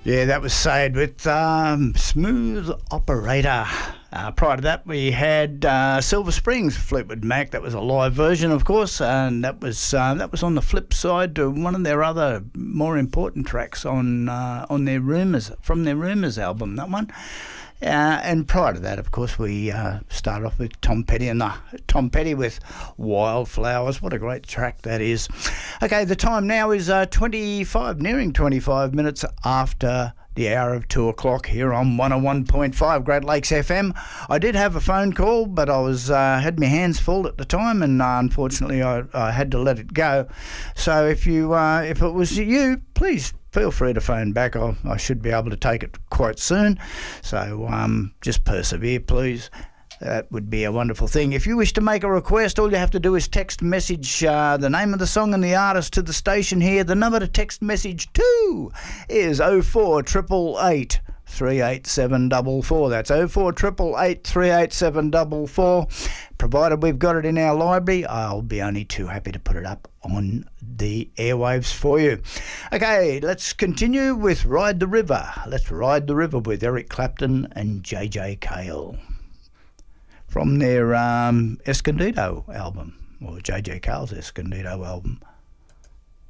Yeah, that was Sade with Smooth Operator. Prior to that, we had Silver Springs, Fleetwood Mac. That was a live version, of course, and that was on the flip side to one of their other more important tracks on their Rumours, from their Rumours album. That one. And prior to that, of course, we started off with Tom Petty and Tom Petty with Wildflowers. What a great track that is. Okay, the time now is nearing 25 minutes after the hour of 2 o'clock here on 101.5 Great Lakes FM. I did have a phone call, but I was had my hands full at the time, and unfortunately I had to let it go. So if it was you, please feel free to phone back. I should be able to take it quite soon. So just persevere, please. That would be a wonderful thing. If you wish to make a request, all you have to do is text message the name of the song and the artist to the station here. The number to text message to is 04888 38744. That's 04888 38744. Provided we've got it in our library, I'll be only too happy to put it up on the airwaves for you. Okay, let's continue with Ride the River. Let's Ride the River with Eric Clapton and JJ Cale from their Escondido album, or JJ Cale's Escondido album.